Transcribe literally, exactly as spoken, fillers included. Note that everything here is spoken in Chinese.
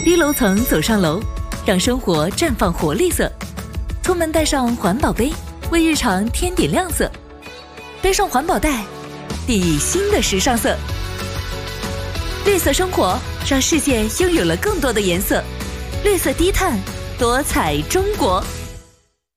低楼层走上楼，让生活绽放活力色。出门带上环保杯，为日常添点亮色。背上环保袋，定义新的时尚色。绿色生活，让世界拥有了更多的颜色。绿色低碳，多彩中国。